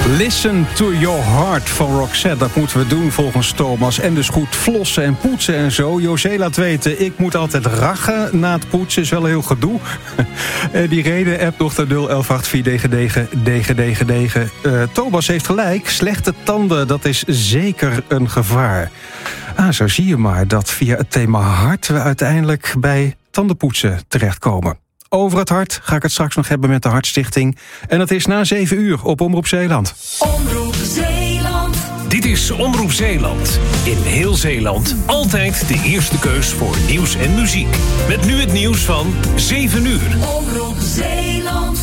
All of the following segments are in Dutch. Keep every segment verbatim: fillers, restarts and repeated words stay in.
Listen to your heart van Roxette. Dat moeten we doen volgens Thomas. En dus goed flossen en poetsen en zo. José laat weten, ik moet altijd rachen na het poetsen. Is wel heel gedoe. Die reden, app nog de nul elf acht vier negen negen negen negen negen. Uh, Thomas heeft gelijk. Slechte tanden, dat is zeker een gevaar. Ah, zo zie je maar dat via het thema hart we uiteindelijk bij tandenpoetsen terechtkomen. Over het hart ga ik het straks nog hebben met de Hartstichting. En dat is na zeven uur op Omroep Zeeland. Omroep Zeeland. Dit is Omroep Zeeland. In heel Zeeland altijd de eerste keus voor nieuws en muziek. Met nu het nieuws van zeven uur. Omroep Zeeland.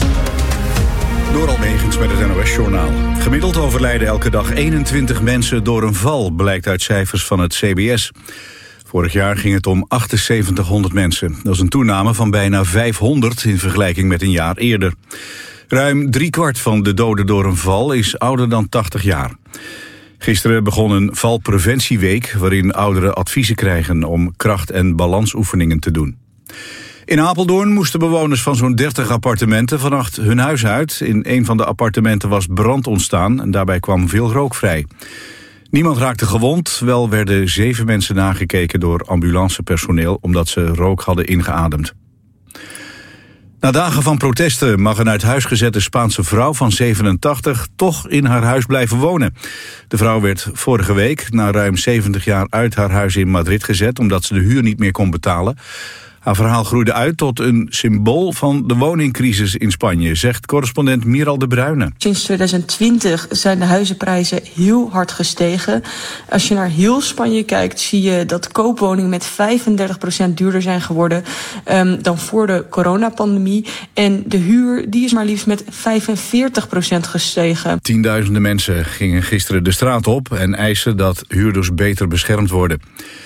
Door Almegens met het N O S-journaal. Gemiddeld overlijden elke dag eenentwintig mensen door een val, blijkt uit cijfers van het C B S. Vorig jaar ging het om achtenzeventighonderd mensen. Dat is een toename van bijna vijfhonderd in vergelijking met een jaar eerder. Ruim driekwart van de doden door een val is ouder dan tachtig jaar. Gisteren begon een valpreventieweek waarin ouderen adviezen krijgen om kracht- en balansoefeningen te doen. In Apeldoorn moesten bewoners van zo'n dertig appartementen vannacht hun huis uit. In een van de appartementen was brand ontstaan en daarbij kwam veel rook vrij. Niemand raakte gewond, wel werden zeven mensen nagekeken door ambulancepersoneel omdat ze rook hadden ingeademd. Na dagen van protesten mag een uit huis gezette Spaanse vrouw van zevenentachtig toch in haar huis blijven wonen. De vrouw werd vorige week na ruim zeventig jaar uit haar huis in Madrid gezet omdat ze de huur niet meer kon betalen. Haar verhaal groeide uit tot een symbool van de woningcrisis in Spanje, zegt correspondent Miral de Bruyne. Sinds twintig twintig zijn de huizenprijzen heel hard gestegen. Als je naar heel Spanje kijkt, zie je dat koopwoningen met vijfendertig procent duurder zijn geworden um, dan voor de coronapandemie. En de huur die is maar liefst met vijfenveertig procent gestegen. Tienduizenden mensen gingen gisteren de straat op en eisen dat huurders beter beschermd worden.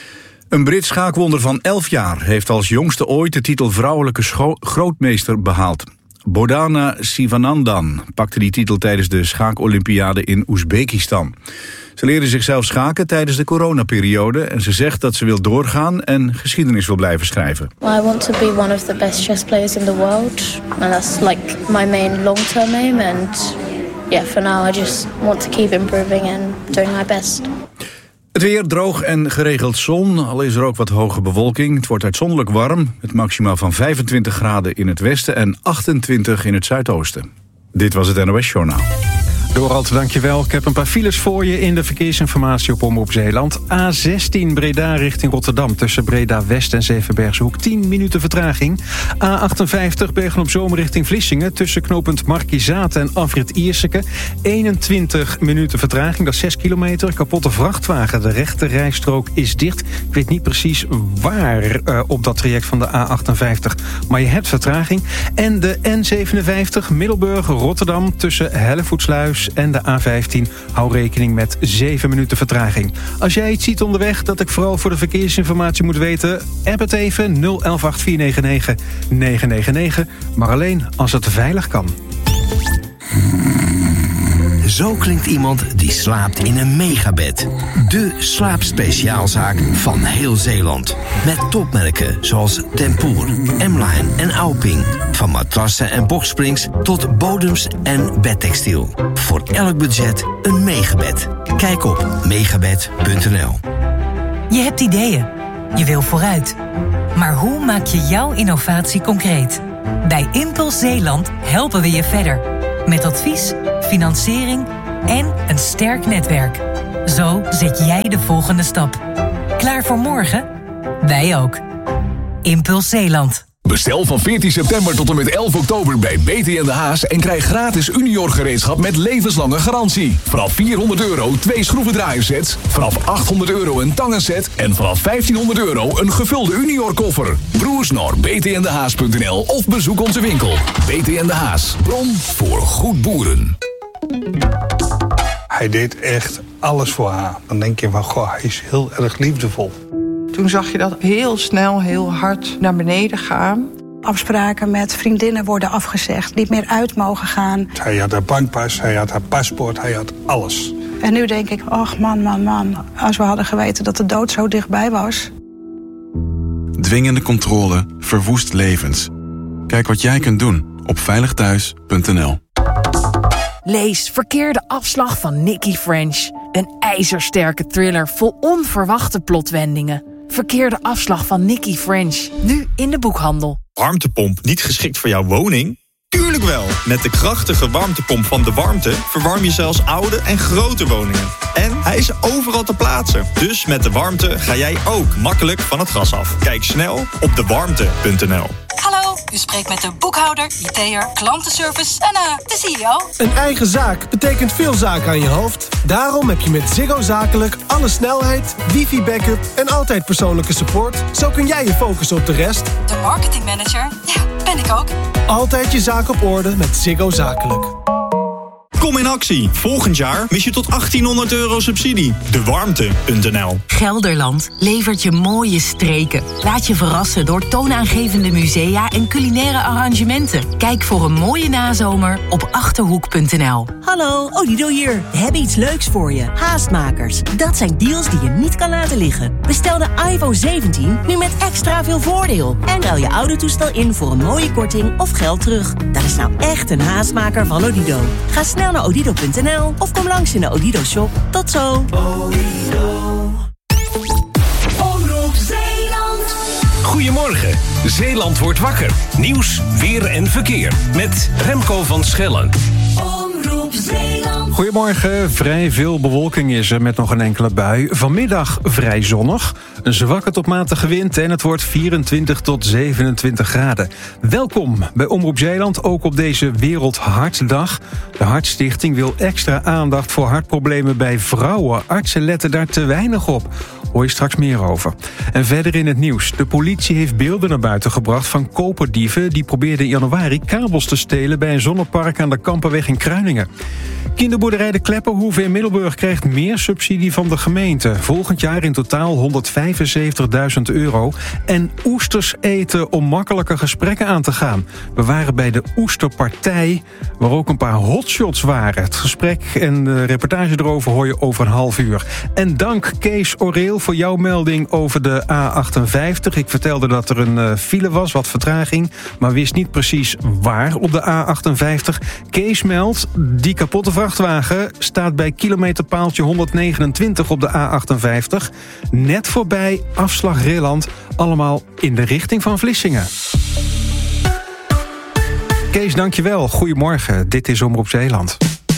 Een Brits schaakwonder van elf jaar heeft als jongste ooit de titel vrouwelijke scho- grootmeester behaald. Bordana Sivanandan pakte die titel tijdens de schaakolympiade in Oezbekistan. Ze leerde zichzelf schaken tijdens de coronaperiode en ze zegt dat ze wil doorgaan en geschiedenis wil blijven schrijven. Well, I want to be one of the best chess players in the world, and that's like my main long-term aim. And yeah, for now I just want to keep improving and doing my best. Het weer droog en geregeld zon, al is er ook wat hoge bewolking. Het wordt uitzonderlijk warm, met maximaal van vijfentwintig graden in het westen en achtentwintig in het zuidoosten. Dit was het N O S-journaal. Dorald, dankjewel. Ik heb een paar files voor je in de verkeersinformatie op Omroep Zeeland. A zestien Breda richting Rotterdam tussen Breda-West en Zevenbergshoek. tien minuten vertraging. A achtenvijftig Bergen-op-Zoom richting Vlissingen tussen knooppunt Markizaat en afrit Ierseke. eenentwintig minuten vertraging, dat is zes kilometer. Kapotte vrachtwagen, de rechte rijstrook is dicht. Ik weet niet precies waar uh, op dat traject van de A achtenvijftig, maar je hebt vertraging. En de N zevenenvijftig Middelburg-Rotterdam tussen Hellevoetsluis en de A vijftien. Hou rekening met zeven minuten vertraging. Als jij iets ziet onderweg dat ik vooral voor de verkeersinformatie moet weten, app het even nul elf acht vier negen negen negen negen negen, maar alleen als het veilig kan. Zo klinkt iemand die slaapt in een megabed. De slaapspeciaalzaak van heel Zeeland. Met topmerken zoals Tempoor, M-Line en Auping. Van matrassen en boxsprings tot bodems en bedtextiel. Voor elk budget een megabed. Kijk op megabed punt n l. Je hebt ideeën. Je wil vooruit. Maar hoe maak je jouw innovatie concreet? Bij Impuls Zeeland helpen we je verder. Met advies, financiering en een sterk netwerk. Zo zet jij de volgende stap. Klaar voor morgen? Wij ook. Impuls Zeeland. Bestel van veertien september tot en met elf oktober bij B T en de Haas en krijg gratis Unior gereedschap met levenslange garantie. Vanaf vierhonderd euro twee schroevendraaiersets, vanaf achthonderd euro een tangenset en vanaf vijftienhonderd euro een gevulde Unior koffer. Broers naar b t n de haas punt n l of bezoek onze winkel. B T en de Haas, bron voor goed boeren. Hij deed echt alles voor haar. Dan denk je van, goh, hij is heel erg liefdevol. Toen zag je dat heel snel, heel hard naar beneden gaan. Afspraken met vriendinnen worden afgezegd, niet meer uit mogen gaan. Hij had haar bankpas, hij had haar paspoort, hij had alles. En nu denk ik, ach man, man, man, als we hadden geweten dat de dood zo dichtbij was. Dwingende controle verwoest levens. Kijk wat jij kunt doen op veilig thuis punt n l. Lees Verkeerde afslag van Nicky French. Een ijzersterke thriller vol onverwachte plotwendingen. Verkeerde afslag van Nicky French. Nu in de boekhandel. Warmtepomp niet geschikt voor jouw woning? Tuurlijk wel! Met de krachtige warmtepomp van De Warmte verwarm je zelfs oude en grote woningen. En hij is overal te plaatsen. Dus met De Warmte ga jij ook makkelijk van het gas af. Kijk snel op de warmte punt n l. Hallo, u spreekt met de boekhouder, I T'er, klantenservice en uh, de C E O. Een eigen zaak betekent veel zaken aan je hoofd. Daarom heb je met Ziggo Zakelijk alle snelheid, wifi-backup en altijd persoonlijke support. Zo kun jij je focussen op de rest. De marketingmanager, ja, ben ik ook. Altijd je zaak op orde met Ziggo Zakelijk. Kom in actie. Volgend jaar mis je tot achttienhonderd euro subsidie. de warmte punt n l. Gelderland levert je mooie streken. Laat je verrassen door toonaangevende musea en culinaire arrangementen. Kijk voor een mooie nazomer op achterhoek punt n l. Hallo, Odido hier. We hebben iets leuks voor je. Haastmakers. Dat zijn deals die je niet kan laten liggen. Bestel de iPhone zeventien nu met extra veel voordeel. En ruil je oude toestel in voor een mooie korting of geld terug. Dat is nou echt een haastmaker van Odido. Ga snel naar odido punt n l of kom langs in de Odido shop. Tot zo. Omroep Zeeland. Goedemorgen, Zeeland wordt wakker. Nieuws, weer en verkeer. Met Remco van Schellen. Omroep Zeeland. Goedemorgen, vrij veel bewolking is er met nog een enkele bui. Vanmiddag vrij zonnig, een zwakke tot matige wind en het wordt vierentwintig tot zevenentwintig graden. Welkom bij Omroep Zeeland, ook op deze Wereldhartdag. De Hartstichting wil extra aandacht voor hartproblemen bij vrouwen. Artsen letten daar te weinig op. Hoor je straks meer over. En verder in het nieuws. De politie heeft beelden naar buiten gebracht van koperdieven die probeerden in januari kabels te stelen bij een zonnepark aan de Kampenweg in Kruiningen. Kinderboerderij De Kleppenhoeve in Middelburg krijgt meer subsidie van de gemeente. Volgend jaar in totaal honderdvijfenzeventigduizend euro. En oesters eten om makkelijke gesprekken aan te gaan. We waren bij de Oesterpartij, waar ook een paar hotshots waren. Het gesprek en de reportage erover hoor je over een half uur. En dank Kees Oreel voor jouw melding over de A achtenvijftig. Ik vertelde dat er een uh, file was, wat vertraging, maar wist niet precies waar op de A achtenvijftig. Kees meldt, die kapotte vrachtwagen staat bij kilometerpaaltje honderdnegenentwintig op de A achtenvijftig. Net voorbij afslag Rilland, allemaal in de richting van Vlissingen. Kees, dankjewel. Goedemorgen, dit is Omroep Zeeland.